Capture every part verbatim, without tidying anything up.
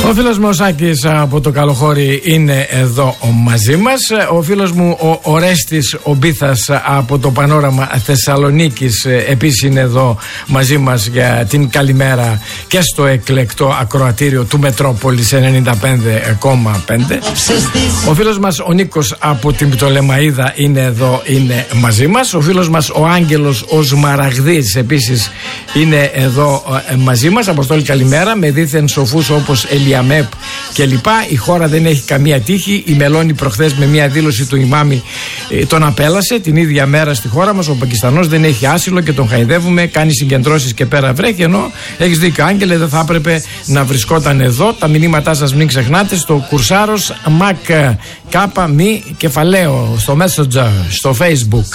Ο φίλος μου ο Σάκης από το Καλοχώρι είναι εδώ μαζί μας. Ο φίλος μου ο Ορέστης ο Μπίθας από το Πανόραμα Θεσσαλονίκης επίσης είναι εδώ μαζί μας για την καλημέρα και στο εκλεκτό ακροατήριο του Μετρόπολης ενενήντα πέντε κόμμα πέντε. Ο φίλος μας ο Νίκος από την Πτολεμαΐδα είναι εδώ, είναι μαζί μας. Ο φίλος μας ο Άγγελος ο Σμαραγδής επίσης είναι εδώ μαζί μας. Αποστόλη καλημέρα, με δίθεν σοφούς όπως Ελιαμέπ και λοιπά. Η χώρα δεν έχει καμία τύχη. Η Μελώνη προχθές με μια δήλωση του ημάμι ε, τον απέλασε. Την ίδια μέρα στη χώρα μας ο Πακιστανός δεν έχει άσυλο και τον χαϊδεύουμε. Κάνει συγκεντρώσεις και πέρα βρέχει. Ενώ έχεις δίκιο, Άγγελε, δεν θα έπρεπε να βρισκόταν εδώ. Τα μηνύματά σας μην ξεχνάτε στο Κουρσάρος Μακ Κάπα Μη Κεφαλαίο, στο Messenger, στο Facebook.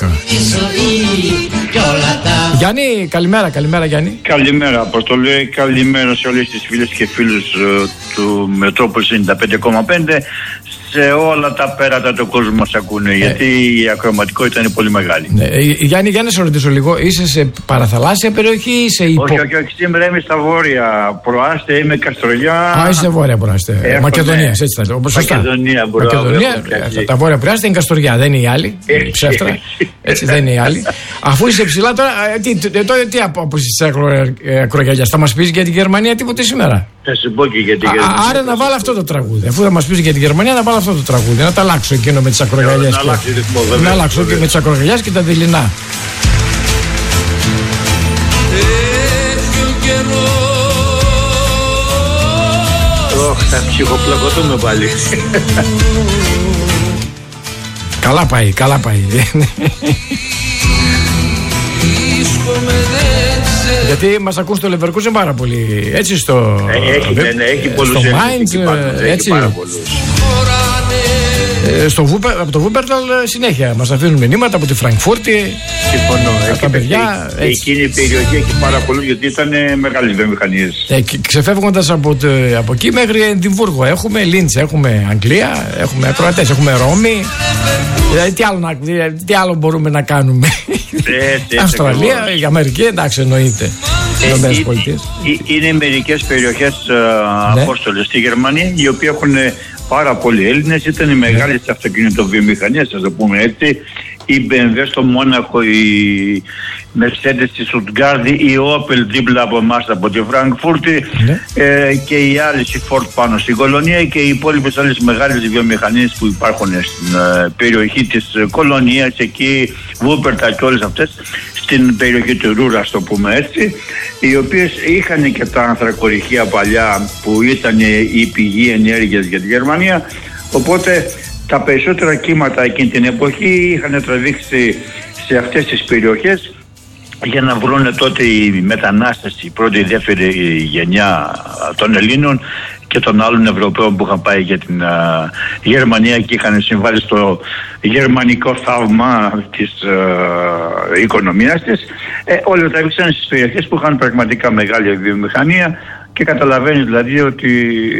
Γιάννη, καλημέρα, καλημέρα Γιάννη. Καλημέρα Αποστολή, καλημέρα σε όλες τις φίλες και φίλους uh, του Μετρόπολης ενενήντα πέντε κόμμα πέντε. Σε όλα τα πέρατα του κόσμου μας ακούνε, ε, γιατί η ακροματικότητα είναι πολύ μεγάλη. Ε, Γιάννη, για να σε ρωτήσω λίγο, είσαι σε παραθαλάσσια περιοχή ή σε υπο... Όχι, όχι, όχι, σήμερα είμαι στα βόρεια Προάστε, είμαι Καστρολιά. Α, είσαι βόρεια Προάστε, ε, Μακεδονία, έτσι θα το πω. Μακεδονία, μπορώ, Μακεδονία, ε, τα βόρεια Προάστε είναι Καστρολιά, δεν είναι οι άλλοι. Ψεύτρα, έτσι δεν είναι οι άλλοι. Αφού είσαι ψηλά τώρα, ε, τι, τι, τι απόψη τη ακρογιαλιά, θα μας πεις για την Γερμανία τίποτε σήμερα? Θα σου πω και για την Γερμανία. Άρα να βάλω αυτό το τραγούδι. Αφού θα μας πεις για την Γερμανία, να βάλω αυτό το τραγούδι. Να τα αλλάξω εκείνο με τις ακρογιαλιές. Να, αλλάξει ρυθμό, βέβαια, να αλλάξω και με τις ακρογιαλιές και τα δειλινά. Ωχ, θα ψυχοπλακωθούμε πάλι. Καλά πάει, καλά πάει. Γιατί μας ακούν στο Leverkusen πάρα πολύ. Έτσι στο. Έχει, ναι, ναι, έχει πολλούς. Στο Mainz, έτσι. Ε, στο Βούπερ, από το Βούπερταλ συνέχεια μας αφήνουν μηνύματα από τη Φραγκφούρτη. Συμφωνώ. Από τα παιδιά. Εκείνη η περιοχή έχει πάρα πολλούς, γιατί ήταν μεγάλες βιομηχανίες. Ε, ξεφεύγοντας από, από εκεί μέχρι Εδιμβούργο έχουμε Λίντς, έχουμε Αγγλία, έχουμε ακροατές, έχουμε Ρώμη. Δηλαδή τι άλλο, τι άλλο μπορούμε να κάνουμε? Ε, Αυστραλία, η Αμερική, εντάξει, εννοείται. Ε, ε, είναι μερικές περιοχές uh, Απόστολες στη Γερμανία, οι οποίοι έχουν πάρα πολλοί Έλληνες. Ήταν οι μεγάλες yeah. αυτοκινητοβιομηχανίες, ας το πούμε έτσι. Η μπι εμ ντάμπλιου στο Μόναχο, η Mercedes στη Στουτγκάρδη, η Opel δίπλα από εμάς από τη Φραγκφούρτη yeah. ε, και οι άλλες, η Ford πάνω στην Κολονία και οι υπόλοιπες άλλες μεγάλες βιομηχανίες που υπάρχουν στην ε, περιοχή της Κολονίας, εκεί Βούπερτα και όλες αυτές, στην περιοχή του Ρούρα, το πούμε έτσι, οι οποίες είχαν και τα ανθρακοριχεία παλιά που ήταν η πηγή ενέργειας για τη Γερμανία, οπότε τα περισσότερα κύματα εκείνη την εποχή είχαν τραβήξει σε αυτές τις περιοχές για να βρουν τότε οι μετανάστες, η πρώτη, η δεύτερη γενιά των Ελλήνων και των άλλων Ευρωπαίων που είχαν πάει για την α, Γερμανία και είχαν συμβάλει στο γερμανικό θαύμα της α, οικονομίας της. Ε, όλοι τραβήξαν στις περιοχές που είχαν πραγματικά μεγάλη βιομηχανία και καταλαβαίνεις δηλαδή ότι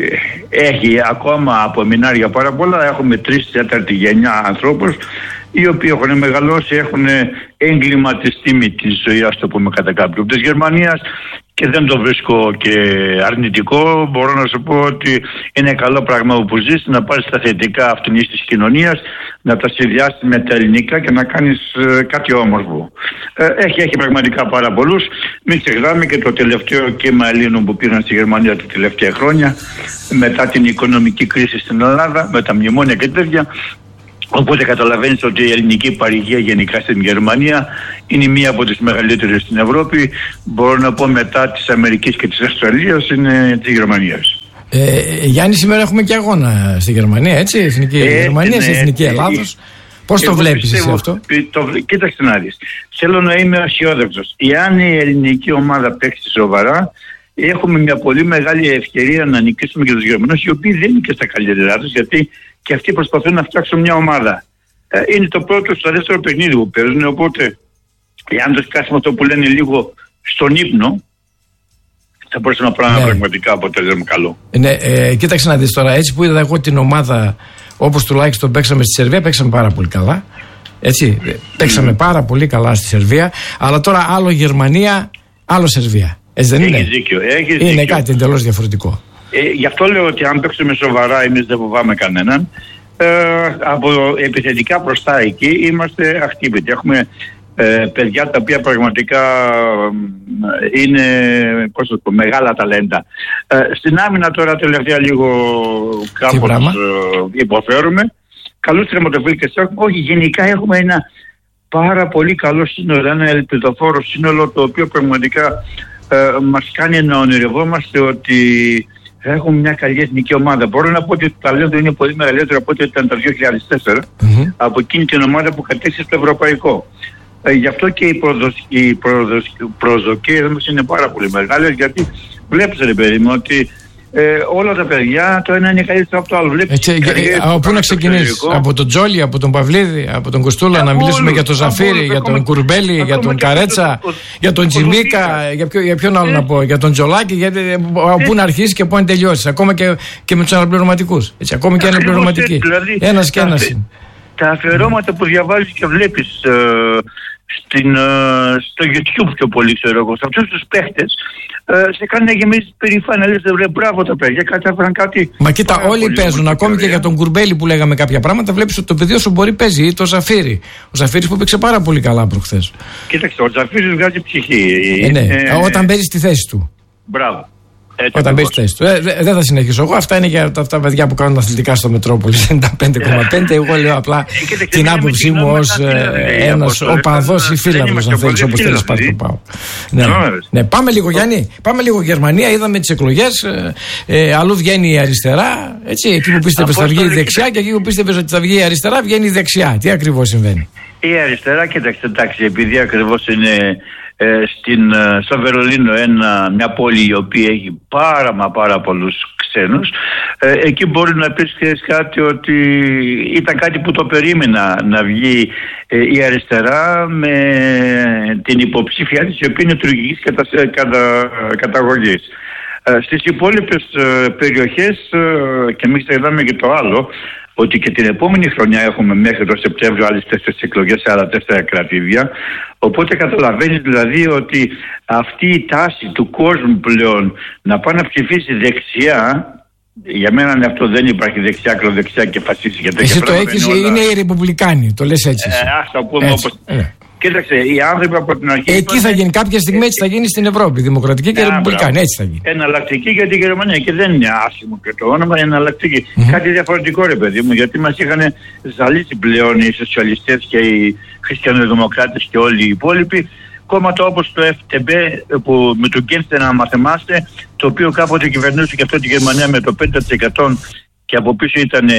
έχει ακόμα απομεινάρια πάρα πολλά. Έχουμε τρεις τέταρτη γενιά ανθρώπους οι οποίοι έχουν μεγαλώσει, έχουν εγκληματιστεί με τη ζωή, ας το πούμε κατά κάποιο, της Γερμανίας, και δεν το βρίσκω και αρνητικό. Μπορώ να σου πω ότι είναι καλό πράγμα που ζεις, να πάρεις τα θετικά αυτήν της κοινωνίας, να τα συνδυάσεις με τα ελληνικά και να κάνεις ε, κάτι όμορφο. Ε, έχει, έχει πραγματικά πάρα πολλούς. Μην ξεχνάμε και το τελευταίο κύμα Ελλήνων που πήγαν στη Γερμανία τα τελευταία χρόνια, μετά την οικονομική κρίση στην Ελλάδα, με τα μνημόνια και τέτοια. Οπότε καταλαβαίνεις ότι η ελληνική παροικία γενικά στην Γερμανία είναι μία από τις μεγαλύτερες στην Ευρώπη. Μπορώ να πω μετά της Αμερικής και της Αυστραλίας είναι της Γερμανίας. Ε, Γιάννη, σήμερα έχουμε και αγώνα στη Γερμανία, έτσι, εθνική ε, Γερμανία, ναι, εθνική ε, Ελλάδος. Ε, Πώς το βλέπεις πιστεύω, εσύ αυτό? Το, κοίταξε να δεις. Θέλω να είμαι αισιόδοξος. Εάν η ελληνική ομάδα παίξει σοβαρά, έχουμε μια πολύ μεγάλη ευκαιρία να νικήσουμε και τους Γερμανούς, οι οποίοι δεν είναι και στα καλύτερά τους, γιατί και αυτοί προσπαθούν να φτιάξουν μια ομάδα. Ε, είναι το πρώτο στο δεύτερο παιχνίδι που παίζουν, οπότε εάν τους πιάσουμε αυτό που λένε λίγο στον ύπνο, θα μπορούσαμε να πάρουμε ναι. πραγματικά αποτέλεσμα καλό. Ναι, ε, κοίταξε να δεις τώρα, έτσι που είδα εγώ την ομάδα, όπως τουλάχιστον παίξαμε στη Σερβία, παίξαμε πάρα πολύ καλά. Έτσι, παίξαμε mm. πάρα πολύ καλά στη Σερβία, αλλά τώρα άλλο Γερμανία, άλλο Σερβία. Έτσι δεν έχεις είναι? Δίκιο, έχεις είναι δίκιο. κάτι εντελώς διαφορετικό. Ε, γι' αυτό λέω ότι αν παίξουμε σοβαρά, εμείς δεν φοβάμε κανέναν. Ε, από επιθετικά μπροστά εκεί είμαστε αχτύπητοι. Έχουμε ε, παιδιά τα οποία πραγματικά ε, είναι πώς το πω, μεγάλα ταλέντα. Ε, στην άμυνα τώρα τελευταία λίγο κάπως ε, υποφέρουμε. Καλούς τερματοφύλακες έχουμε. Όχι, γενικά έχουμε ένα πάρα πολύ καλό σύνολο, ένα ελπιδοφόρο σύνολο, το οποίο πραγματικά ε, μας κάνει να ονειρευόμαστε ότι έχουμε μια καλή εθνική ομάδα. Μπορώ να πω ότι το ταλέντο είναι πολύ μεγαλύτερο από ό,τι ήταν το δύο χιλιάδες τέσσερα, mm-hmm. από εκείνη την ομάδα που κατέκτησε στο ευρωπαϊκό. Ε, γι' αυτό και οι, προδοσ... οι προδοσ... προσδοκίες μας είναι πάρα πολύ μεγάλες, γιατί βλέπεις, ρε παιδί μου, ότι Ε, όλα τα παιδιά, το ένα είναι καλύτερο από το άλλο. Βλέπεις, Έτσι, ε, από πού να ξεκινήσεις? Από τον Τζόλι, από τον Παυλίδη, από τον Κοστούλα, να μιλήσουμε όλους, για τον Ζαφύρι, για τον Κουρμπέλη, για τον Καρέτσα, το, για τον Τζιμίκα, για, ποιο, για ποιον άλλο ε. να πω, για τον Τζολάκη, για, από πού να αρχίσεις και πού να τελειώσεις. Ακόμα και, και με τους αναπληρωματικούς. Έτσι, ακόμη και αναπληρωματικοί. Δηλαδή, ένας και ένας είναι. Τα αφιερώματα που διαβάζεις και βλέπεις ε, στην, ε, στο YouTube πιο πολύ, ξέρω εγώ, σε αυτούς τους παίχτες, ε, σε κάνει να γεμίσεις περήφανα, λες, βρε, μπράβο τα παιδιά, κατάφεραν κάτι. Μα κοίτα, όλοι παίζουν, ακόμη και για τον Κουρμπέλη που λέγαμε κάποια πράγματα, βλέπεις ότι το παιδί όσο μπορεί παίζει, ή το Ζαφύρι. Ο Ζαφύρις που παίξε πάρα πολύ καλά προχθές. Κοίταξε, ο Ζαφύρις βγάζει ψυχή. Ε, ναι, ε, όταν παίζει στη θέση του. Μπράβο. Έτσι όταν μπει στη θέση του. Ε, δεν θα συνεχίσω εγώ. Αυτά είναι για τα αυτά παιδιά που κάνουν αθλητικά στο Μετρόπολη ενενήντα πέντε κόμμα πέντε. Εγώ λέω απλά ε, την άποψή μου ως ένας οπαδός ή φίλαθλος, αν θέλεις, όπως θέλεις πάρει το πάω. Ναι. Ναι, πάμε λίγο, Γιάννη. Πάμε λίγο Γερμανία. Είδαμε τις εκλογές. Ε, αλλού βγαίνει η αριστερά. Έτσι, εκεί που πίστευες θα βγει η δεξιά και εκεί που πίστευες ότι θα βγει η αριστερά βγαίνει η δεξιά. Τι ακριβώς συμβαίνει? Η αριστερά, κοίταξε, εντάξει, επειδή ακριβώς είναι. Ε, στην, στο Βερολίνο, ένα, μια πόλη η οποία έχει πάρα μα πάρα πολλούς ξένους, ε, εκεί μπορεί να πεις κάτι ότι ήταν κάτι που το περίμενα να βγει ε, η αριστερά με την υποψήφια της, η οποία είναι τουρκικής κατα, κατα, καταγωγής. Ε, στις υπόλοιπες ε, περιοχές ε, και μην ξεχνάμε και το άλλο, ότι και την επόμενη χρονιά έχουμε μέχρι το Σεπτέμβριο άλλες τέσσερις εκλογές σε άλλα τέσσερα κρατήδια. Οπότε καταλαβαίνεις δηλαδή ότι αυτή η τάση του κόσμου πλέον να πάει να ψηφίσει δεξιά, για μένα αυτό δεν υπάρχει δεξιά, ακροδεξιά και φασίστη. Εσύ το έχεις, όλα... είναι οι Ρεπουμπλικάνοι, το λες έτσι. Ε, ας το πούμε έτσι. Όπως... Ε. Κοίταξε, οι άνθρωποι από την αρχή. Εκεί θα γίνει, κάποια στιγμή έτσι θα γίνει στην Ευρώπη. Δημοκρατική και Ρεπουμπλικάνη, έτσι θα γίνει. Εναλλακτική για τη Γερμανία. Και δεν είναι άσχημο και το όνομα, εναλλακτική. Mm-hmm. Κάτι διαφορετικό, ρε παιδί μου, γιατί μας είχαν ζαλίσει πλέον οι σοσιαλιστές και οι χριστιανοδημοκράτες και όλοι οι υπόλοιποι. Κόμματα όπως το εφ ντι μπι, που με τον Γκένστερ να μαθεμάστε, το οποίο κάποτε κυβερνούσε και αυτό τη Γερμανία με το πέντε τοις εκατό. Και από πίσω ήταν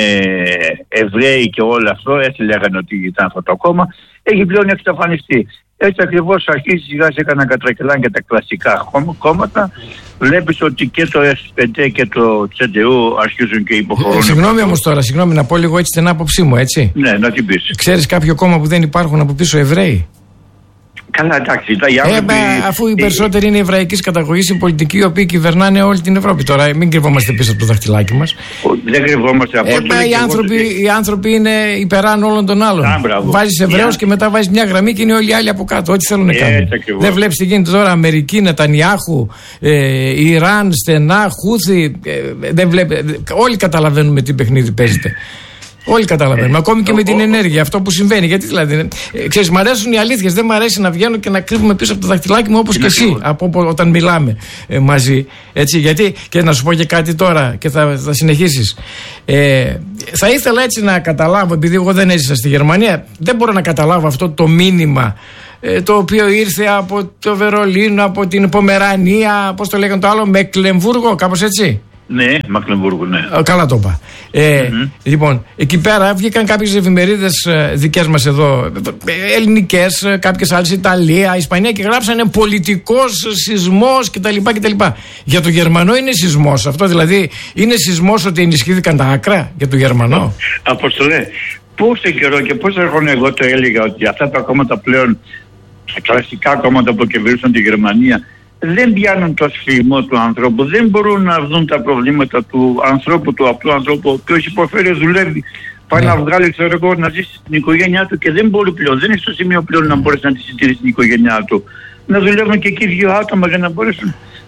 Εβραίοι και όλο αυτό, έτσι λέγανε ότι ήταν αυτό το κόμμα, έχει πλέον εξαφανιστεί. Έτσι ακριβώς αρχίζει σιγά σιγά να κατρακυλάνε και τα κλασικά κόμματα. Βλέπεις ότι και το εφ πι ντι και το τσέ ντι γιου αρχίζουν και υποχωρούν. Ε, συγγνώμη όμως τώρα, συγγνώμη να πω λίγο έτσι την άποψή μου, έτσι. Ναι, να την πεις. Ξέρεις κάποιο κόμμα που δεν υπάρχουν από πίσω Εβραίοι? Καλά, εντάξει. Τα οι άνθρωποι... ε, αφού οι περισσότεροι είναι εβραϊκής καταγωγής, οι πολιτικοί οι οποίοι κυβερνάνε όλη την Ευρώπη. Τώρα μην κρυβόμαστε πίσω από το δαχτυλάκι μας. Δεν κρυβόμαστε από ε, οι, άνθρωποι, οι άνθρωποι είναι υπεράνω όλων των άλλων. Βάζεις Εβραίους και μετά βάζεις μια γραμμή και είναι όλοι οι άλλοι από κάτω. Ό,τι θέλουν να κάνουν. Δεν βλέπεις τι γίνεται τώρα? Αμερική, Νετανιάχου, ε, Ιράν, στενά, Χούθη. Ε, δεν βλέπει, όλοι καταλαβαίνουμε τι παιχνίδι παίζεται. Όλοι καταλαβαίνουμε. Ε, Ακόμη και με την ενέργεια, αυτό που συμβαίνει. Γιατί δηλαδή, ε, ξέρεις, μ' αρέσουν οι αλήθειες. Δεν μ' αρέσει να βγαίνω και να κρύβουμε πίσω από το δαχτυλάκι μου όπως και εσύ, από, όταν μιλάμε ε, μαζί. Έτσι, γιατί, και να σου πω και κάτι τώρα και θα, θα συνεχίσεις. Ε, θα ήθελα έτσι να καταλάβω, επειδή εγώ δεν έζησα στη Γερμανία, δεν μπορώ να καταλάβω αυτό το μήνυμα ε, το οποίο ήρθε από το Βερολίνο, από την Πομερανία, πώς το λέγανε το άλλο, Μεκλεμβούργο, κάπως έτσι. Ναι, Μακλεμβούργο, ναι. Καλά το είπα. Ε, mm-hmm. Λοιπόν, εκεί πέρα βγήκαν κάποιες εφημερίδες ε, δικές μας εδώ, ε, ελληνικές, ε, κάποιες άλλες, Ιταλία, Ισπανία, και γράψανε πολιτικός σεισμός κτλ. κτλ. Για το Γερμανό είναι σεισμός αυτό? Δηλαδή, είναι σεισμός ότι ενισχύθηκαν τα άκρα για το Γερμανό? Αποστολέ, πόσο καιρό και πόσο χρόνο εγώ το έλεγα ότι αυτά τα κόμματα πλέον, τα κλασικά κόμματα που κυβερνούσαν τη Γερμανία, δεν πιάνουν το σφιγμό του ανθρώπου, δεν μπορούν να δουν τα προβλήματα του ανθρώπου, του απλού ανθρώπου, ο οποίος υποφέρει, δουλεύει, πάει yeah. να βγάλει, ξέρω εγώ, να ζήσει στην οικογένειά του και δεν μπορεί πλέον, δεν είναι στο σημείο πλέον να μπορέσει να τη συντηρήσει την οικογένειά του. Να δουλεύουν και εκεί δύο άτομα για να μπορέσουν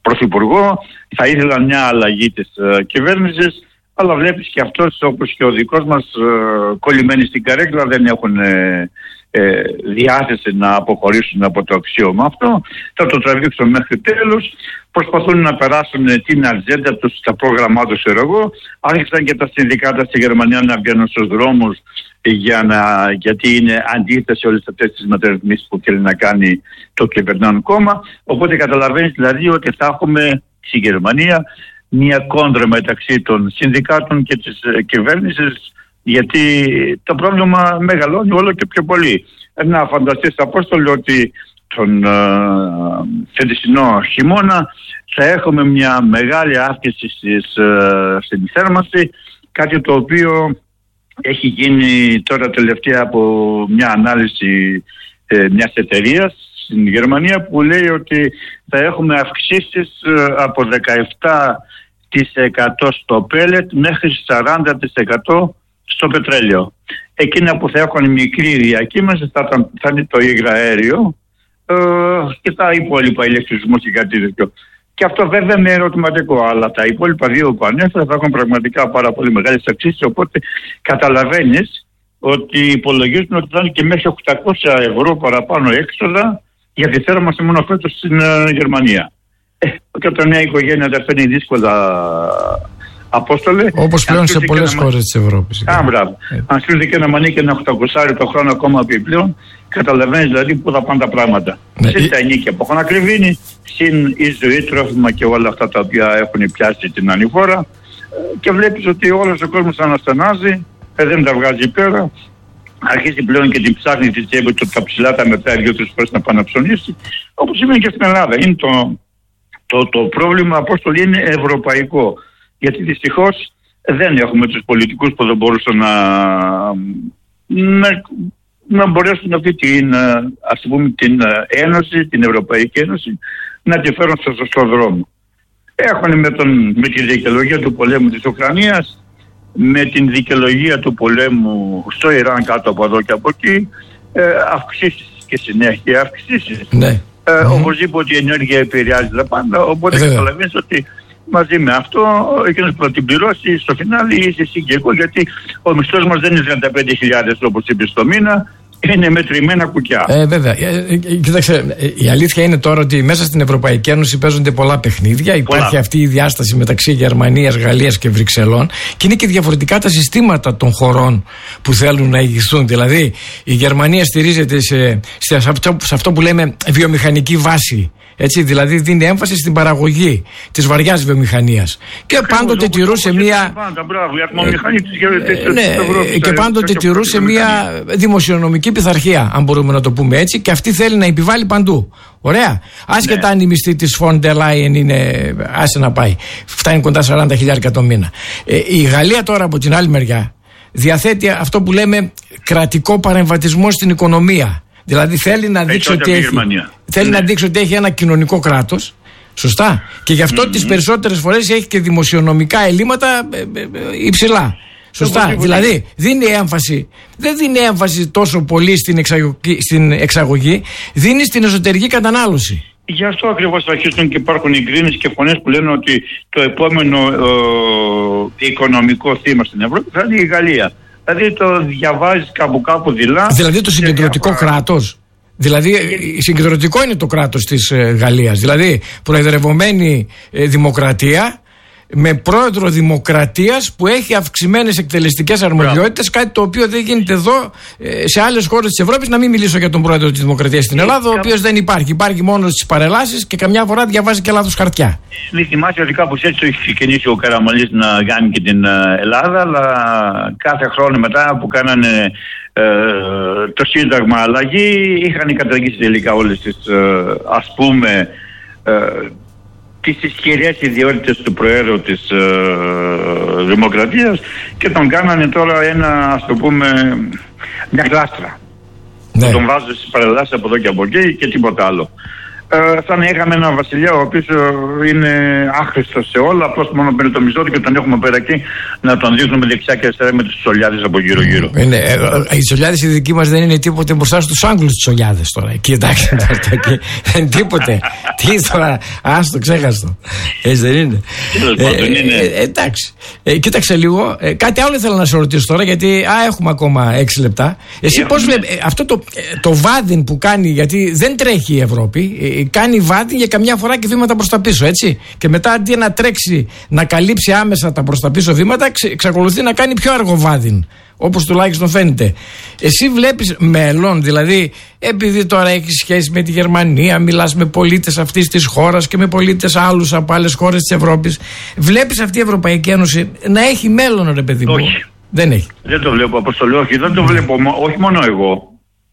πρωθυπουργό, θα ήθελαν μια αλλαγή της ε, κυβέρνησης, αλλά βλέπεις και αυτός όπως και ο δικός μας ε, κολλημένοι στην καρέκλα δεν έχουν ε, ε, διάθεση να αποχωρήσουν από το αξίωμα αυτό, θα το τραβήξουν μέχρι τέλους, προσπαθούν να περάσουν την ατζέντα τους στα πρόγραμμά τους, εγώ. Άρχισαν και τα συνδικάτα στη Γερμανία να βγαίνουν στους δρόμους για να, γιατί είναι αντίθεση όλες αυτές τις μεταρρυθμίσεις που θέλει να κάνει το κυβερνών κόμμα. Οπότε καταλαβαίνεις δηλαδή ότι θα έχουμε στη Γερμανία μια κόντρα μεταξύ των συνδικάτων και της κυβέρνησης, γιατί το πρόβλημα μεγαλώνει όλο και πιο πολύ. Να φανταστείς, Απόστολε, ότι τον uh, φετινό χειμώνα θα έχουμε μια μεγάλη αύξηση στις, uh, στην θέρμανση, κάτι το οποίο έχει γίνει τώρα τελευταία από μια ανάλυση uh, μιας εταιρείας στην Γερμανία που λέει ότι θα έχουμε αυξήσεις uh, από δεκαεπτά τοις εκατό στο πέλετ μέχρι σαράντα τοις εκατό στο πετρέλαιο. Εκείνα που θα έχουν μικρή διακύμανση θα, θα είναι το υγραέριο ε, και τα υπόλοιπα, ηλεκτρισμό και κάτι τέτοιο. Και αυτό βέβαια είναι ερωτηματικό, αλλά τα υπόλοιπα δύο που ανέφερα θα έχουν πραγματικά πάρα πολύ μεγάλες αυξήσεις, οπότε καταλαβαίνεις ότι υπολογίζουν ότι θα είναι και μέχρι οκτακόσια ευρώ παραπάνω έξοδα για τη θέρμανση μόνο φέτος στην uh, Γερμανία. Ε, και όταν μια οικογένεια τα φέρνει δύσκολα, Απόστολε. Όπως πλέον σε πολλές χώρες της Ευρώπης. Α, μπράβο. Αν στείλετε και ένα μανίκι ένα οκτακόσια το χρόνο ακόμα επιπλέον, καταλαβαίνεις δηλαδή πού θα πάνε τα πράγματα. Ναι. Συν τα ενίκια που έχουν ακριβήνει, συν η ζωή, τρόφιμα και όλα αυτά τα οποία έχουν πιάσει την ανηφόρα. Και βλέπεις ότι όλος ο κόσμος αναστενάζει, δεν τα βγάζει πέρα. Αρχίζει πλέον και την ψάχνει τη τσέπη του τα ψηλά τα μετά δύο-τρεις φορές να πάει να ψωνίσει. Όπως σημαίνει και στην Ελλάδα. Είναι το, το, το πρόβλημα, Απόστολη, είναι ευρωπαϊκό. Γιατί δυστυχώς δεν έχουμε τους πολιτικούς που δεν μπορούσαν να, να, να μπορέσουν αυτή την, ας πούμε, την Ένωση, την Ευρωπαϊκή Ένωση, να τη φέρουν στο σωστό δρόμο. Έχουν με, τον, με τη δικαιολογία του πολέμου της Ουκρανίας, με την δικαιολογία του πολέμου στο Ιράν κάτω από εδώ και από εκεί, ε, αυξήσεις και συνέχεια αυξήσεις. Ναι. Ε, mm-hmm. Οπωσδήποτε η ενέργεια επηρεάζει τα πάντα, οπότε ε, καταλαβαίνεις ότι μαζί με αυτό, εκείνος που θα την πληρώσει στο φινάλι είσαι εσύ και εγώ, γιατί ο μισθός μας δεν είναι τριάντα πέντε χιλιάδες όπως είπες το μήνα, είναι μετρημένα κουκιά. Ε, βέβαια. Ε, ε, κοίταξε, η αλήθεια είναι τώρα ότι μέσα στην Ευρωπαϊκή Ένωση παίζονται πολλά παιχνίδια. Υπάρχει πολλά. Αυτή η διάσταση μεταξύ Γερμανίας, Γαλλίας και Βρυξελών και είναι και διαφορετικά τα συστήματα των χωρών που θέλουν να ηγηθούν. Δηλαδή, η Γερμανία στηρίζεται σε, σε, σε αυτό που λέμε βιομηχανική βάση. Έτσι, δηλαδή δίνει έμφαση στην παραγωγή της βαριάς βιομηχανίας. Και Ακριβώς, πάντοτε τηρούσε μία. Και πάντοτε τηρούσε μία δημοσιονομική πειθαρχία, αν μπορούμε να το πούμε έτσι, και αυτή θέλει να επιβάλλει παντού. Ωραία. Άσχετα ναι. αν η μισθή της Φόντερ Λάιεν είναι. Άσε να πάει. Φτάνει κοντά σαράντα χιλιάδες το μήνα. Ε, η Γαλλία τώρα από την άλλη μεριά διαθέτει αυτό που λέμε κρατικό παρεμβατισμό στην οικονομία. Δηλαδή θέλει να δείξει ότι έχει, θέλει ναι. να δείξει ότι έχει ένα κοινωνικό κράτος. Σωστά. Και γι' αυτό mm-hmm. τις περισσότερες φορές έχει και δημοσιονομικά ελλείμματα ε, ε, ε, υψηλά. Σωστά. Δηλαδή δίνει έμφαση, δεν δίνει έμφαση τόσο πολύ στην εξαγωγή, στην εξαγωγή, δίνει στην εσωτερική κατανάλωση. Γι' αυτό ακριβώς θα αρχίσουν και υπάρχουν οι γκρίνες και φωνές που λένε ότι το επόμενο ε, οικονομικό θύμα στην Ευρώπη θα είναι η Γαλλία. Δηλαδή το διαβάζεις κάπου κάπου δειλά. Δηλαδή το συγκεντρωτικό διάφορα... κράτος. Δηλαδή συγκεντρωτικό είναι το κράτος της ε, Γαλλίας. Δηλαδή προεδρευομένη ε, δημοκρατία με πρόεδρο δημοκρατίας που έχει αυξημένες εκτελεστικές αρμοδιότητες, κάτι το οποίο δεν γίνεται εδώ ε, σε άλλες χώρες της Ευρώπης. Να μην μιλήσω για τον πρόεδρο της δημοκρατίας στην Ελλάδα, ο οποίος δεν υπάρχει. Υπάρχει μόνο στις παρελάσεις και καμιά φορά διαβάζει και λάθος χαρτιά. Μη θυμάσαι ότι κάπως έτσι το έχει ξεκινήσει ο Καραμανλής να κάνει και την Ελλάδα, αλλά κάθε χρόνο μετά που κάνανε ε, το Σύνταγμα αλλαγή, είχαν καταργήσει τελικά όλες τις ε, ας πούμε ε, τις ισχυρές ιδιότητες του Προέδρου της ε, Δημοκρατίας και τον κάνανε τώρα ένα, ας το πούμε, μια κλάστρα. Ναι. Τον βάζουν στις παρελάσεις από εδώ και από εκεί και τίποτα άλλο. Ε, σαν να είχαμε έναν βασιλιά ο οποίος είναι άχρηστος σε όλα, απλώς μόνο παίρνει το μισό του και τον έχουμε πέρα εκεί να τον δείχνουμε δεξιά και αριστερά με τους τσολιάδες από γύρω-γύρω. Είναι, ε, ε, οι τσολιάδες οι δικοί μας δεν είναι τίποτε μπροστά στους Άγγλους τους τσολιάδες τώρα. Κοιτάξτε τώρα, εκεί δεν είναι τίποτε. Τι τώρα, άστο, ξέχαστο. Έτσι δεν είναι. Ε, ε, είναι. Ε, εντάξει. Ε, κοίταξε λίγο. Ε, κάτι άλλο ήθελα να σε ρωτήσω τώρα, γιατί α, έχουμε ακόμα έξι λεπτά. Εσύ πώς βλέπεις ε, αυτό το, ε, το βάδιν που κάνει, γιατί δεν τρέχει η Ευρώπη. Ε, κάνει βάδιν για καμιά φορά και βήματα προς τα πίσω, έτσι. Και μετά αντί να τρέξει, να καλύψει άμεσα τα προς τα πίσω βήματα, εξακολουθεί να κάνει πιο αργό βάδιν. Όπως τουλάχιστον φαίνεται. Εσύ βλέπεις μέλλον, δηλαδή, επειδή τώρα έχεις σχέση με τη Γερμανία, μιλάς με πολίτες αυτής της χώρας και με πολίτες άλλους από άλλες χώρες της Ευρώπης, βλέπεις αυτή η Ευρωπαϊκή Ένωση να έχει μέλλον, ρε παιδί μου? Όχι. Δεν έχει. Δεν το βλέπω, Αποστολή, όχι. Δεν το βλέπω, όχι μόνο εγώ,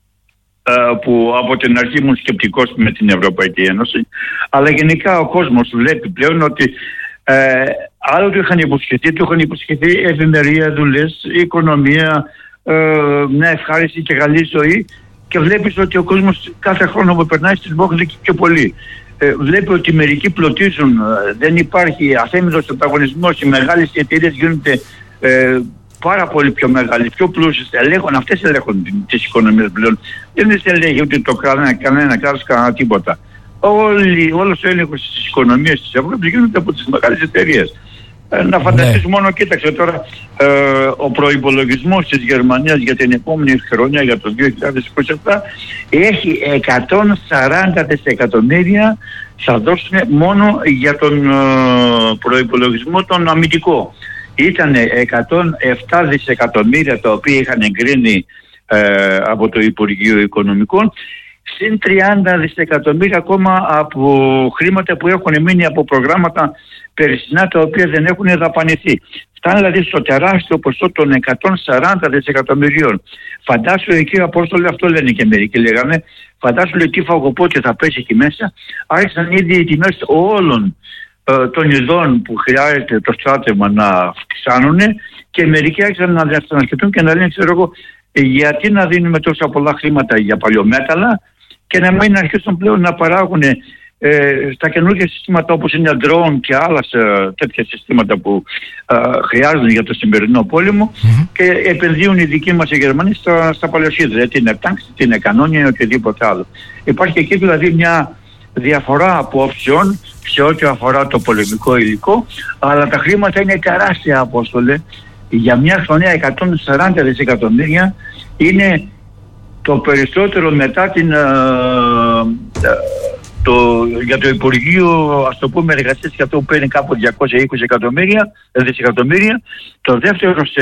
που από την αρχή ήμουν σκεπτικός με την Ευρωπαϊκή Ένωση, αλλά γενικά ο κόσμος βλέπει πλέον ότι ε, άλλο του είχαν υποσχεθεί, του είχαν υποσχεθεί ευημερία, δουλειές, οικονομία, ε, μια ευχάριστη και καλή ζωή, και βλέπεις ότι ο κόσμος κάθε χρόνο που περνάει στις μόχλες και πιο πολύ. Ε, βλέπει ότι μερικοί πλωτίζουν, δεν υπάρχει αθέμητος ανταγωνισμός, οι μεγάλες εταιρείες γίνονται ε, πάρα πολύ πιο μεγάλοι, πιο πλούσιες, ελέγχουν, αυτές ελέγχουν τις οικονομίες πλέον. Δεν ελέγχει ούτε το κανένα, κανένα κράτος, κανένα τίποτα. Όλοι, όλος ο έλεγχος της οικονομίας της Ευρώπης γίνονται από τις μεγάλες εταιρείες. Ε, να φανταστείς ναι. μόνο, κοίταξε τώρα, ε, ο προϋπολογισμός της Γερμανίας για την επόμενη χρονιά, για το δύο χιλιάδες είκοσι επτά, έχει εκατόν σαράντα δισεκατομμύρια, θα δώσουν μόνο για τον ε, προϋπολογισμό τον αμυντικό. Ήταν εκατόν επτά δισεκατομμύρια τα οποία είχαν εγκρίνει ε, από το Υπουργείο Οικονομικών, συν τριάντα δισεκατομμύρια ακόμα από χρήματα που έχουν μείνει από προγράμματα περσινά τα οποία δεν έχουν δαπανηθεί. Φτάνει δηλαδή στο τεράστιο ποσό των εκατόν σαράντα δισεκατομμυρίων. Φαντάσου εκεί, Απόστολε, αυτό λένε και μερικοί, λέγανε, φαντάσου λέει τι φαγοπότη θα πέσει εκεί μέσα. Άρχισαν ήδη οι τιμές όλων των ειδών που χρειάζεται το στράτευμα να αυξάνουν, και μερικοί άρχισαν να διαστανασκετούν και να λένε, ξέρω εγώ, γιατί να δίνουμε τόσα πολλά χρήματα για παλιομέταλλα και να μην αρχίσουν πλέον να παράγουν ε, στα καινούργια συστήματα όπως είναι drone και άλλα ε, τέτοια συστήματα που ε, χρειάζονται για το σημερινό πόλεμο, mm-hmm. και επενδύουν οι δικοί μας οι Γερμανοί στα, στα παλαιοσίδρα, είτε είναι τάγκ, είτε είναι κανόνια ή οτιδήποτε άλλο. Υπάρχει εκεί δηλαδή μια διαφορά απόψεων σε ό,τι αφορά το πολεμικό υλικό, αλλά τα χρήματα είναι τεράστια, Απόστολε. Για μια χρονιά εκατόν σαράντα δισεκατομμύρια είναι το περισσότερο μετά την, ε, ε, το, για το Υπουργείο, ας το πούμε, εργασίας, και αυτό που παίρνει κάπου διακόσια είκοσι εκατομμύρια, δισεκατομμύρια. Το δεύτερο σε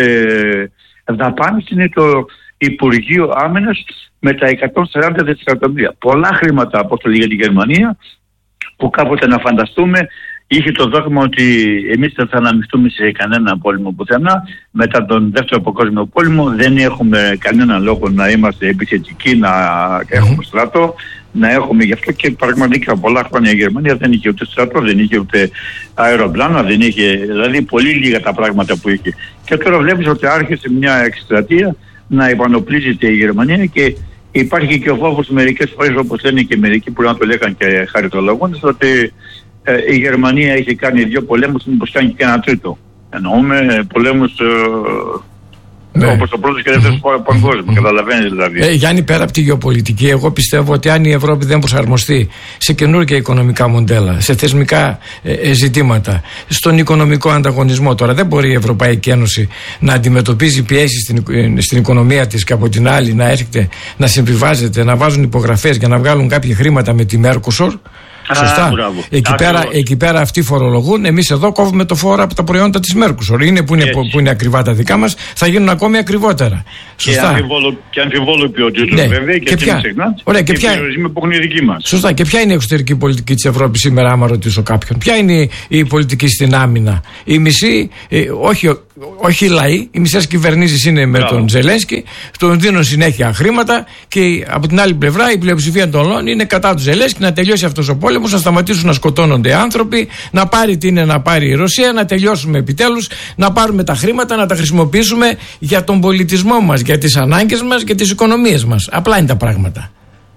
δαπάνες είναι το Υπουργείο Άμυνας με τα εκατόν σαράντα δισεκατομμύρια. Πολλά χρήματα, από το για τη Γερμανία, που κάποτε, να φανταστούμε, είχε το δόγμα ότι εμείς δεν θα αναμειχθούμε σε κανένα πόλεμο πουθενά. Μετά τον δεύτερο παγκόσμιο πόλεμο δεν έχουμε κανένα λόγο να είμαστε επιθετικοί, να έχουμε στρατό, να έχουμε γι' αυτό, και πραγματικά πολλά χρόνια η Γερμανία δεν είχε ούτε στρατό, δεν είχε ούτε αεροπλάνα, δεν είχε, δηλαδή πολύ λίγα τα πράγματα που είχε. Και τώρα βλέπεις ότι άρχισε μια εκστρατεία να επανοπλίζεται η Γερμανία, και υπάρχει και ο φόβος μερικές φορές, όπως λένε και μερικοί που να το λέγανε και χαριτολογώντας, ότι ε, η Γερμανία έχει κάνει δύο πολέμους, μήπως κάνει και ένα τρίτο. Εννοούμε πολέμους ε, ναι. όπως το πρώτο και δεύτερο mm-hmm. παγκόσμιο. Mm-hmm. Καταλαβαίνετε δηλαδή. Ε, Γιάννη, πέρα από τη γεωπολιτική, εγώ πιστεύω ότι αν η Ευρώπη δεν προσαρμοστεί σε καινούργια οικονομικά μοντέλα, σε θεσμικά ε, ζητήματα, στον οικονομικό ανταγωνισμό, τώρα δεν μπορεί η Ευρωπαϊκή Ένωση να αντιμετωπίζει πιέσεις στην, στην οικονομία της και από την άλλη να έρχεται να συμβιβάζεται, να βάζουν υπογραφές για να βγάλουν κάποια χρήματα με τη Mercosur. Σωστά. Α, εκεί, πέρα, εκεί πέρα αυτοί φορολογούν. Εμείς εδώ κόβουμε το φόρο από τα προϊόντα της Mercosur. Είναι που, είναι που είναι ακριβά τα δικά μας, θα γίνουν ακόμη ακριβότερα. Σωστά. Και αμφιβόλο, και αμφιβόλο ποιότητα, ναι. βέβαια, και, και ποια, ωραία, και, και ποια, περιορισμοί που έχουν οι δικοί μας. Σωστά. Και ποια είναι η εξωτερική πολιτική της Ευρώπης σήμερα, άμα ρωτήσω κάποιον? Ποια είναι η, η πολιτική στην άμυνα? Η μισή, ε, όχι, όχι οι λαοί, οι μισές κυβερνήσεις είναι με Μπράβο. τον Ζελένσκι, τον δίνουν συνέχεια χρήματα, και από την άλλη πλευρά η πλειοψηφία των λαών είναι κατά του Ζελένσκι, να τελειώσει αυτός ο πόλεμος, να σταματήσουν να σκοτώνονται άνθρωποι, να πάρει τι είναι να πάρει η Ρωσία, να τελειώσουμε επιτέλους, να πάρουμε τα χρήματα, να τα χρησιμοποιήσουμε για τον πολιτισμό μας, για τις ανάγκες μας, για τις οικονομίες μας. Απλά είναι τα πράγματα.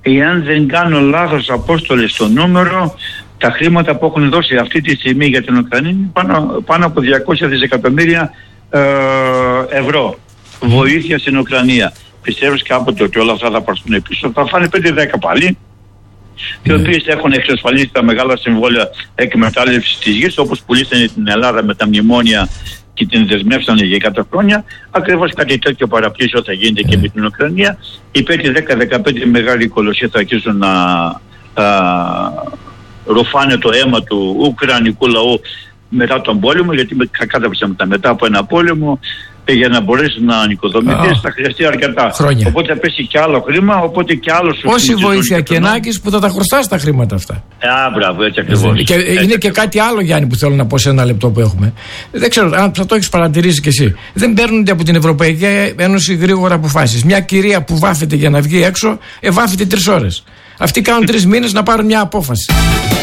εάν δεν κάνω λάθος, Απόστολε, στο νούμερο, τα χρήματα που έχουν δώσει αυτή τη στιγμή για την Ουκρανία είναι πάνω, πάνω από διακόσια δισεκατομμύρια ε, ευρώ βοήθεια στην Ουκρανία. Πιστεύω κάποτε ότι όλα αυτά θα πάρθουν πίσω, θα φάνε πέντε δέκα πάλι, οι οποίες έχουν εξασφαλίσει τα μεγάλα συμβόλαια εκμετάλλευσης της γης, όπως πουλήσανε την Ελλάδα με τα μνημόνια και την δεσμεύσανε για εκατό χρόνια. Ακριβώς κάτι τέτοιο παραπλήσιο θα γίνεται και με την Ουκρανία. Οι πέντε δέκα δεκαπέντε μεγάλοι κολοσσοί θα αρχίσουν να α, ρουφάνε το αίμα του Ουκρανικού λαού μετά τον πόλεμο, γιατί κατάψαμε μετά από ένα πόλεμο, για να μπορέσει να ανοικοδομηθεί oh. θα χρειαστεί αρκετά χρόνια. Οπότε θα πέσει και άλλο χρήμα, οπότε και άλλο σου. Όση βοήθεια και ανάγκης που θα τα χρωστάς τα χρήματα αυτά. Α, μπράβο, έτσι ακριβώς. Και έτσι, είναι έτσι, και κάτι άλλο, Γιάννη, που θέλω να πω σε ένα λεπτό που έχουμε. Δεν ξέρω αν θα το έχεις παρατηρήσει κι εσύ. Δεν παίρνονται από την Ευρωπαϊκή Ένωση γρήγορα αποφάσεις. Μια κυρία που βάφεται για να βγει έξω, ευάφεται τρεις ώρες. Αυτοί κάνουν τρεις μήνες να πάρουν μια απόφαση.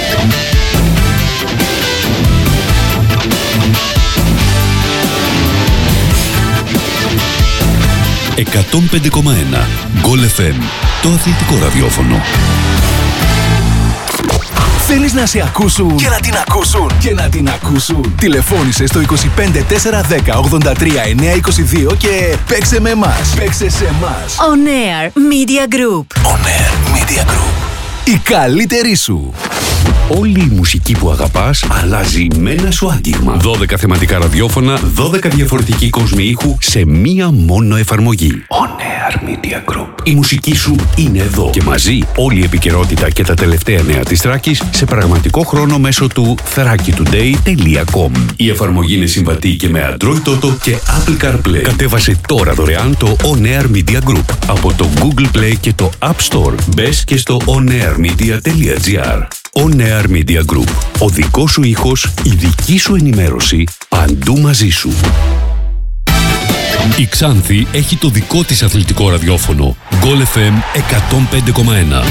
εκατόν πέντε κόμμα ένα Γκολ εφ εμ, το αθλητικό ραδιόφωνο. Θέλεις να σε ακούσουν και να την ακούσουν και να την ακούσουν. Τηλεφώνησε στο είκοσι πέντε τέσσερα δέκα ογδόντα τρία εννιακόσια είκοσι δύο και παίξε με εμάς. Παίξε σε εμάς. On Air Media Group. On Air Media Group. Η καλύτερη σου. Όλη η μουσική που αγαπάς αλλάζει με ένα σου άγγιγμα. δώδεκα θεματικά ραδιόφωνα, δώδεκα διαφορετικοί κόσμοι ήχου σε μία μόνο εφαρμογή. On Air Media Group. Η μουσική σου είναι εδώ. Και μαζί όλη η επικαιρότητα και τα τελευταία νέα της Θράκης σε πραγματικό χρόνο μέσω του θράκη τουντέι τελεία κομ. Η εφαρμογή είναι συμβατή και με Android Auto και Apple CarPlay. Κατέβασε τώρα δωρεάν το On Air Media Group από το Google Play και το App Store. Μπες και στο onairmedia τελεία gr. On Air Media Group. Ο δικός σου ήχος, η δική σου ενημέρωση, παντού μαζί σου. Η Ξάνθη έχει το δικό της αθλητικό ραδιόφωνο. Γκολ εφ εμ εκατόν πέντε κόμμα ένα.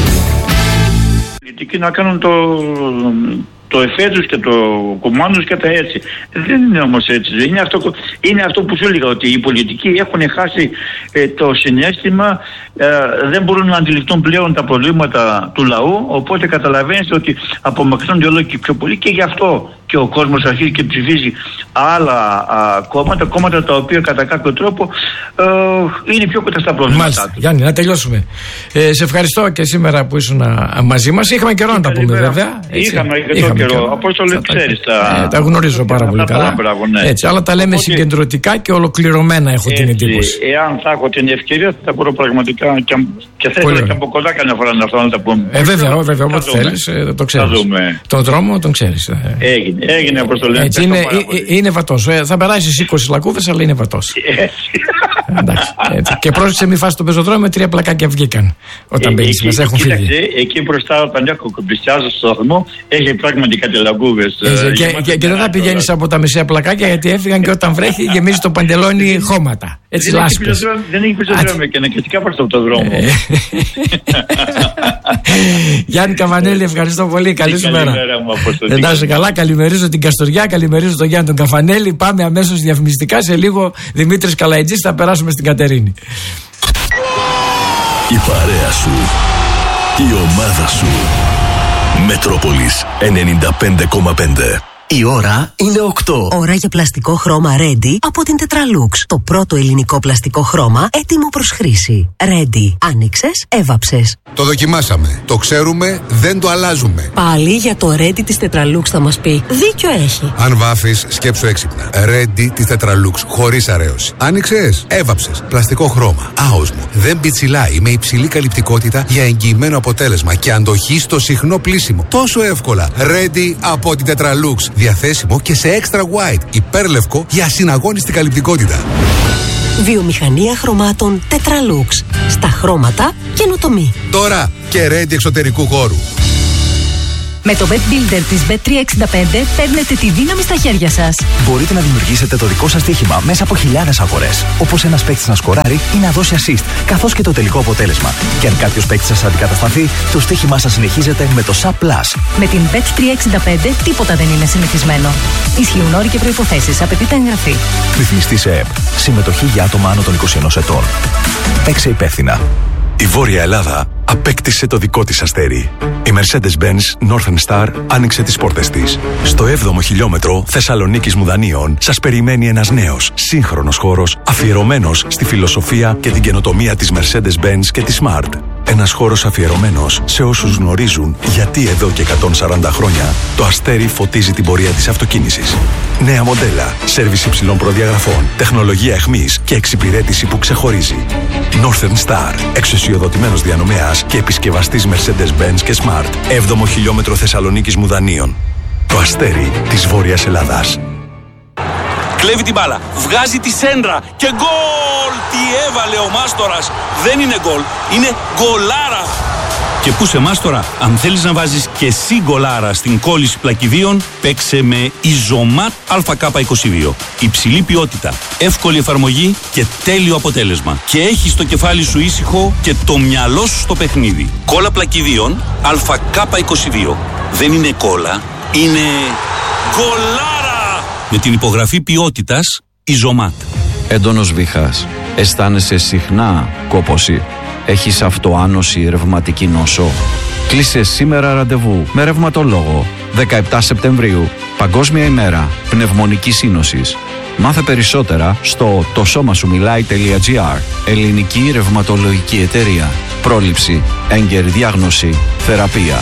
Και να κάνουν το, το εφέ τους και το κομμάτι τους και τα έτσι. Δεν είναι όμως έτσι. Είναι αυτό, είναι αυτό που σου έλεγα, ότι οι πολιτικοί έχουν χάσει ε, το συναίσθημα, ε, δεν μπορούν να αντιληφθούν πλέον τα προβλήματα του λαού, οπότε καταλαβαίνεις ότι απομακρύνονται όλο και πιο πολύ, και γι' αυτό και ο κόσμος αρχίζει και ψηφίζει άλλα α, κόμματα, κόμματα τα οποία κατά κάποιο τρόπο ε, είναι πιο κοντά στα προβλήματά του. Γιάννη, να τελειώσουμε. Ε, σε ευχαριστώ και σήμερα που ήσουν α, μαζί μας. Είχαμε καιρό να τα πούμε, βέβαια. Έτσι. Είχαμε αρκετό καιρό. Απόστολε, ξέρεις τα... Ε, τα γνωρίζω πάρα πολύ καλά. Μπράβο, ναι. Έτσι, αλλά τα λέμε οπότε, συγκεντρωτικά και ολοκληρωμένα, έχω έτσι, την εντύπωση. Εάν θα έχω την ευκαιρία, θα μπορώ πραγματικά και, και θα ήθελα και από κοντά καμιά φορά να αυτό να τα πούμε. Ε, βέβαια, βέβαια, όποτε θέλεις, το ξέρεις. Τον δρόμο τον ξέρεις. Έγινε, έγινε, Απόστολε. Έτσι, είναι, είναι βατός. Ε, θα περάσεις είκοσι λακκούδες, αλλά είναι βατός. Εντάξει, έτσι. Και πρόσεξε, μην φας το πεζοδρόμιο, τρία πλακάκια βγήκαν όταν ε, μπαίνεις, μας έχουν φύγει. Εκεί μπροστά, όταν έχω κομπιστιάζω στο σταθμό, έχει πράγματι κάτι λακκούδες. Ε, και, και, και δεν θα πηγαίνεις από τα μεσαία πλακάκια, γιατί έφυγαν και όταν βρέχει γεμίζει το παντελόνι χώματα. Έτσι, λάσπες. Δεν έχει πεζοδρόμιο και αναγκαστικά προς το δρόμο. Γιάννη Καβανέλη, ευχαριστώ πολύ. Καλή σου μέρα. Εντάξει, καλά, καλημερίζω την Καστοριά, καλημερίζω τον Γιάννη τον Καβανέλη. Πάμε αμέσως διαφημιστικά. Σε λίγο Δημήτρης Καλαϊτζής, θα περάσουμε στην Κατερίνη. Η παρέα σου, η ομάδα σου. Μετρόπολης ενενήντα πέντε κόμμα πέντε. Η ώρα είναι οκτώ. Ώρα για πλαστικό χρώμα Ready από την Tetralux. Το πρώτο ελληνικό πλαστικό χρώμα έτοιμο προς χρήση. Ready. Άνοιξες, έβαψες. Το δοκιμάσαμε. Το ξέρουμε, δεν το αλλάζουμε. Πάλι για το Ready της Tetralux θα μας πει. Δίκιο έχει. Αν βάφεις, σκέψου έξυπνα. Ready της Tetralux, χωρίς αρέωση. Άνοιξες, έβαψες. Πλαστικό χρώμα. Άοσμο. Δεν πιτσιλάει, με υψηλή καλυπτικότητα για εγγυημένο αποτέλεσμα και αντοχή στο συχνό πλύσιμο. Τόσο εύκολα. Ready από την Tetralux. Διαθέσιμο και σε extra white, υπέρλευκο για ασυναγώνιστη καλυπτικότητα. Βιομηχανία χρωμάτων Tetralux. Στα χρώματα καινοτομή. Τώρα και Ready εξωτερικού χώρου. Με το Bet Builder της μπετ τριακόσια εξήντα πέντε παίρνετε τη δύναμη στα χέρια σας. Μπορείτε να δημιουργήσετε το δικό σας στοίχημα μέσα από χιλιάδες αγορές. Όπως ένας παίκτης να σκοράρει ή να δώσει assist, καθώς και το τελικό αποτέλεσμα. Και αν κάποιος παίκτης σας αντικατασταθεί, το στοίχημά σας συνεχίζεται με το Sub Plus. Με την μπετ τριακόσια εξήντα πέντε τίποτα δεν είναι συνηθισμένο. Ισχύουν όροι και προϋποθέσεις. Απαιτείται εγγραφή. Ρυθμιστή σε ΕΠ. Συμμετοχή για άτομα άνω των είκοσι ενός ετών. Παίξε υπεύθυνα. Η Βόρεια Ελλάδα απέκτησε το δικό της αστέρι. Η Mercedes-Benz Northern Star άνοιξε τις πόρτες της. Στο έβδομο χιλιόμετρο Θεσσαλονίκης Μουδανίων σας περιμένει ένας νέος, σύγχρονος χώρος αφιερωμένος στη φιλοσοφία και την καινοτομία της Mercedes-Benz και της Smart. Ένας χώρος αφιερωμένος σε όσους γνωρίζουν γιατί εδώ και εκατόν σαράντα χρόνια το αστέρι φωτίζει την πορεία της αυτοκίνησης. Νέα μοντέλα, σέρβις υψηλών προδιαγραφών, τεχνολογία εχμής και εξυπηρέτηση που ξεχωρίζει. Northern Star, εξουσιοδοτημένος διανομέας και επισκευαστής Mercedes-Benz και Smart. έβδομο χιλιόμετρο Θεσσαλονίκης Μουδανίων. Το αστέρι της Βόρειας Ελλάδας. Κλέβει την μπάλα, βγάζει τη σέντρα και γκολ! Τι έβαλε ο Μάστορας! Δεν είναι γκολ, είναι γκολάρα! Και πού σε Μάστορα, αν θέλεις να βάζεις και εσύ γκολάρα στην κόλληση πλακιδίων, παίξε με Ιζομάτ Α Κ είκοσι δύο. Υψηλή ποιότητα, εύκολη εφαρμογή και τέλειο αποτέλεσμα. Και έχεις το κεφάλι σου ήσυχο και το μυαλό σου στο παιχνίδι. Κόλλα πλακιδίων Α Κ είκοσι δύο. Δεν είναι κόλλα, είναι γκολάρα! Με την υπογραφή ποιότητας Ιζομάτ. Έντονος βήχας. Αισθάνεσαι συχνά κόπωση. Έχεις αυτοάνωση, ρευματική νόσο. Κλείσε σήμερα ραντεβού με ρευματολόγο. δεκαεπτά Σεπτεμβρίου, Παγκόσμια ημέρα πνευμονικής σύνοσης. Μάθε περισσότερα στο το σώμα σου μιλάει τελεία τζι άρ. Ελληνική ρευματολογική εταιρεία. Πρόληψη, έγκαιρη διάγνωση, θεραπεία.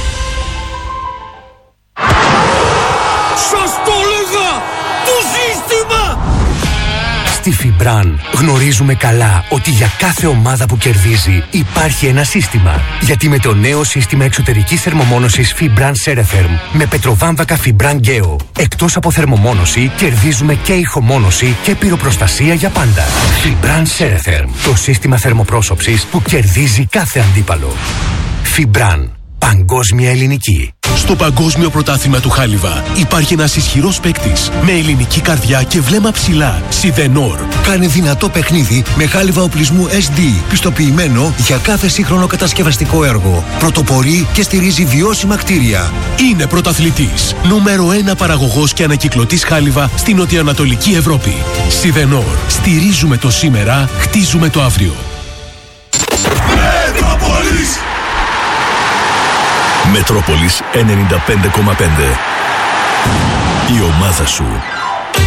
Στη Φιμπραν γνωρίζουμε καλά ότι για κάθε ομάδα που κερδίζει υπάρχει ένα σύστημα. Γιατί με το νέο σύστημα εξωτερικής θερμομόνωσης Fibran Ceretherm με πετροβάμβακα Fibran Geo, εκτός από θερμομόνωση κερδίζουμε και ηχομόνωση και πυροπροστασία για πάντα. Fibran Ceretherm, το σύστημα θερμοπρόσωψης που κερδίζει κάθε αντίπαλο. Fibran, παγκόσμια ελληνική. Στο Παγκόσμιο Πρωτάθλημα του Χάλιβα υπάρχει ένας ισχυρός παίκτης με ελληνική καρδιά και βλέμμα ψηλά. Σιδενόρ. Κάνε δυνατό παιχνίδι με χάλιβα οπλισμού ες ντι, πιστοποιημένο για κάθε σύγχρονο κατασκευαστικό έργο. Πρωτοπορεί και στηρίζει βιώσιμα κτίρια. Είναι πρωταθλητής. Νούμερο ένα παραγωγός και ανακυκλωτής χάλιβα στην νοτιοανατολική Ευρώπη. Σιδενόρ. Στηρίζουμε το σήμερα, χτίζουμε το αύριο. Μετρόπολης ενενήντα πέντε κόμμα πέντε. Η ομάδα σου.